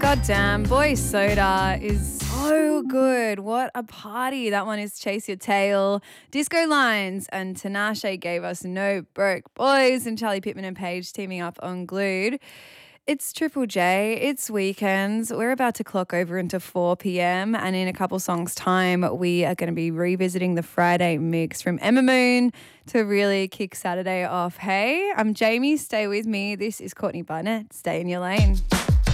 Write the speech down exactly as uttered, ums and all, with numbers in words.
God damn, Boy Soda is so good. What a party. That one is Chase Your Tail, Disco Lines, and Tinashe gave us No Broke Boys, and Charlie Pittman and Paige teaming up on Glued. It's Triple J, it's weekends. We're about to clock over into four p.m. and in a couple songs' time, we are going to be revisiting the Friday mix from Emma Moon to really kick Saturday off. Hey, I'm Jamie. Stay with me. This is Courtney Barnett. Stay in your lane.